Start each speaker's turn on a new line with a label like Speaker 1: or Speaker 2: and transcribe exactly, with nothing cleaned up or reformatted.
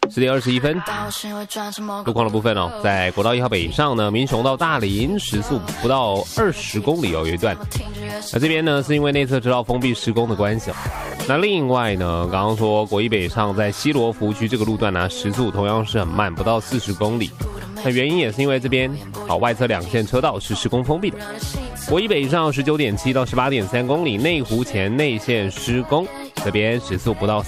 Speaker 1: 十点二十一分，路况的部分哦，在国道一号北上呢，民雄到大林时速不到二十公里哦，有一段。那这边呢是因为内侧车道封闭施工的关系哦。那另外呢，刚刚说国一北上在西罗福区这个路段呢，时速同样是很慢，不到四十公里。那原因也是因为这边好外侧两线车道是施工封闭的。国一北上十九点七到十八点三公里，内湖前内线施工，这边时速不到